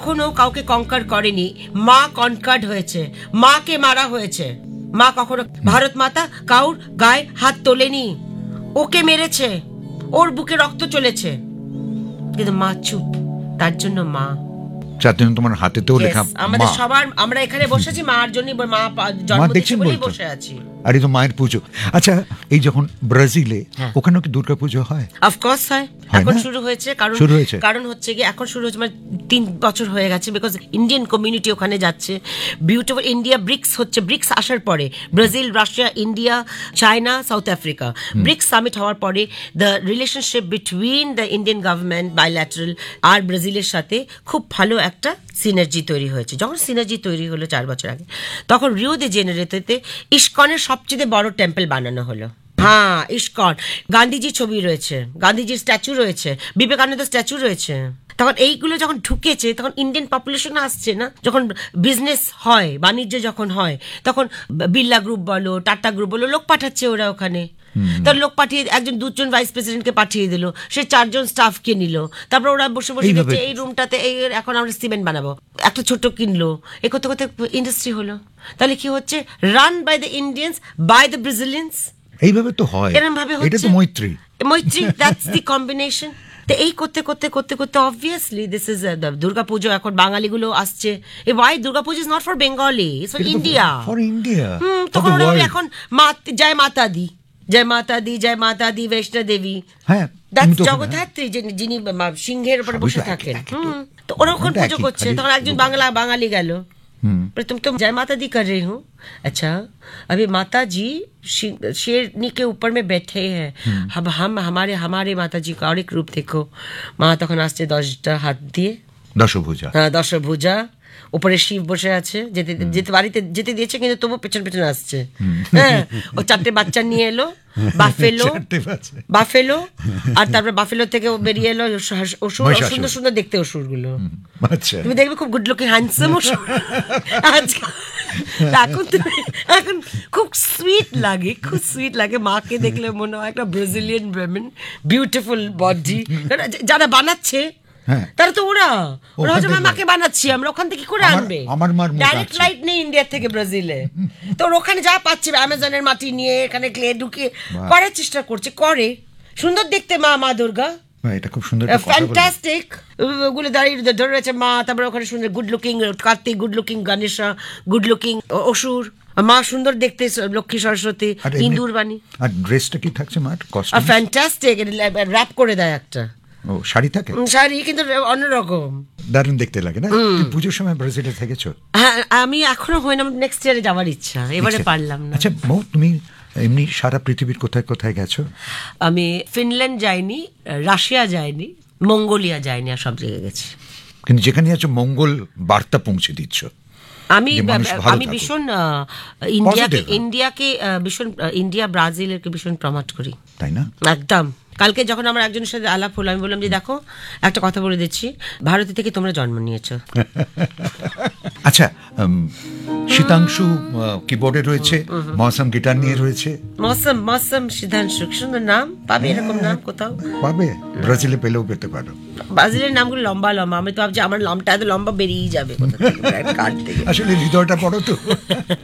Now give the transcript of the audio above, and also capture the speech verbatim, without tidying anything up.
কখনো কাউকে কনকার করেনি, মা কনকার্ড হয়েছে, মাকে মারা হয়েছে। মা কখনো ভারত মাতা কাউর গায়ে হাত তোলেনি, ওকে মেরেছে, ওর বুকে রক্ত চলেছে, কিন্তু মা চুপ। তার জন্য মা তোমার হাতেতেও লেখা আমাদের সবার, আমরা এখানে বসেছি মার জন্য, মা জন্ম দিয়েছে বলেই বসে আছি। আর এই তো মায়ের পুজো। আচ্ছা, এই যখন ব্রাজিলে, ওখানে কি দুর্গা পুজো হয়? অফকোর্স হয়, এখন শুরু হয়েছে। কারণ শুরু হয়েছে কারণ হচ্ছে কি এখন শুরু হচ্ছে মানে তিন বছর হয়ে গেছে, বিকজ ইন্ডিয়ান কমিউনিটি ওখানে যাচ্ছে। বিউটিফুল ইন্ডিয়া ব্রিক্স হচ্ছে, ব্রিক্স আসার পরে Brazil, Russia, India, China, south Africa bricks summit হওয়ার পরে the relationship between the Indian government bilateral আর ব্রাজিলের সাথে খুব ভালো একটা সিনার্জি তৈরি হয়েছে। যখন সিনার্জি তৈরি হলো চার বছর আগে, তখন রিও দে জেনেরেটোতে ইস্কনের সবচেয়ে বড় টেম্পল বানানো হলো। হ্যাঁ, ইস্কন, গান্ধীজির ছবি রয়েছে, গান্ধীজির স্ট্যাচু রয়েছে, বিবেকানন্দ স্ট্যাচু রয়েছে। তখন এইগুলো যখন ঢুকেছে, তখন ইন্ডিয়ান পপুলেশন আসছে না, যখন বিজনেস হয়, বাণিজ্য যখন হয়, তখন বিড়লা গ্রুপ বলো, টাটা গ্রুপ বলো, লোক পাঠাচ্ছে ওরা ওখানে। তার লোক পাঠিয়ে একজন দুজন ভাইস প্রেসিডেন্টকে পাঠিয়ে দিল, সে চারজন স্টাফকে নিল, তারপর ওরা বসে বসে দেখছে এই রুমটাতে এই এখন আমরা সিমেন্ট বানাবো, একটা ছোট কিনলো, এ করতে করতে ইন্ডাস্ট্রি হলো। তাহলে কি হচ্ছে, run by the Indians by the Brazilians. এইভাবে তো হয়, এরকম ভাবে হচ্ছে, এটা তো মৈত্রী মৈত্রী, দ্যাটস দি কম্বিনেশন। তো এই করতে করতে করতে করতে অবভিয়াসলি দিস ইজ দুর্গা পুজো। এখন বাঙালিগুলো আসছে, এ ভাই দুর্গা পুজো is not for Bengali, it's for India, for India. তখন এখন জয় মাতা দি, জয় মাতা দি, জয় মাতা দি, বৈষ্ণো দেবী, হ্যাঁ, জগদ্ধাত্রী যিনি সিংহের উপরে বসে থাকেন, তো ওরা ওখানে পুজো করছে। তখন একজন বাংলা বাঙালি গেল, तुम तो जय माता दी कर रही हूँ। अच्छा, अभी माता जी शेरनी के ऊपर में बैठे हैं, अब हम हमारे हमारे माता जी का और एक रूप देखो। माँ তখন আসছে দশটা হাত দিয়ে, দশভুজা। হ্যাঁ, দশভুজা, উপরে শিব বসে আছে, যেতে যেতে বাড়িতে যেতে দিয়েছে, কিন্তু তবু পেছন পেছন আসছে। হ্যাঁ, ও চারটে বাচ্চা নিয়ে এলো, বাফেলো বাফেলো আর তারপরে বাফেলো থেকে ও বেরিয়ে এলো অসুর, সুন্দর সুন্দর দেখতে অসুরগুলো। তুমি দেখবে খুব গুড লুকিং হ্যান্ডসাম অসুর। এখন তুমি এখন খুব সুইট লাগে, খুব সুইট লাগে। মাকে দেখলে মনে হয় একটা ব্রাজিলিয়ান ওমেন, বিউটিফুল বডি। যারা বানাচ্ছে তারা তো ওরা ওরা হচ্ছে মাকে বানাচ্ছি আমরা, ওখান থেকে করে আনবে, ডাইরেক্ট ফ্লাইট নেই ইন্ডিয়া থেকে ব্রাজিলে। তো ওখানে যা পাচ্ছে অ্যামাজনের মাটি নিয়ে এখানে ক্লে ঢুকিয়ে করার চেষ্টা করছে, করে সুন্দর দেখতে। মা মা দুর্গা, এটা খুব সুন্দর, ফ্যান্টাস্টিক। ওগুলো দাঁড়িয়ে ধরে রয়েছে মা, তারপরে ওখানে সুন্দর good looking Kartik, good looking Ganesha, good looking অসুর, মা সুন্দর দেখতে লক্ষ্মী সরস্বতী, ইন্দুর বাণী। আর ড্রেসটা কি থাকছে মার? কস্টিউম ফ্যান্টাস্টিক, র্যাপ করে দেয় একটা। ও, শাড়ি থাকে? শাড়ি, কিন্তু অন্যরকম, দারুণ দেখতে লাগে না? পুজোর সময় ব্রাজিলে থেকেছো? হ্যাঁ, আমি এখনো হয়নি, নেক্সট ইয়ারে যাওয়ার ইচ্ছা, এবারে পারলাম না। আচ্ছা মৌ, তুমি এমনি সারা পৃথিবীর কোথায় কোথায় গেছো? আমি ফিনল্যান্ড যাইনি, রাশিয়া যাইনি, মঙ্গোলিয়া যাইনি, আর সব জায়গায় গেছি। কিন্তু যেখানে আছো মঙ্গল বার্তা পৌঁছে দিচ্ছ। আমি আমি ভীষণ ইন্ডিয়াকে ইন্ডিয়াকে ভীষণ ইন্ডিয়া ব্রাজিলকে ভীষণ প্রমোট করি, তাই না? একদম। কালকে যখন আমার একজনের সাথে আলাপ হলো, আমি বললাম যে দেখো একটা কথা বলে দিচ্ছি, ভারতে থেকে তোমরা জন্ম নিয়েছো। আচ্ছা, শীতাংশু কিবোর্ডে রয়েছে, মৌসুম গিটার নিয়ে রয়েছে। মৌসুম মৌসুম শীতাংশু, সুন্দর নাম। পাবে এরকম নাম কোথাও? পাবে, ব্রাজিলে পেলেও পেতে পারো। ব্রাজিলের নামগুলো লম্বা লম্বা, আমি তো ভাবছি আমার নামটা এত লম্বা বেরিয়েই যাবে কোথা থেকে, কাট থেকে। আসলে হৃদয়টা বড় তো।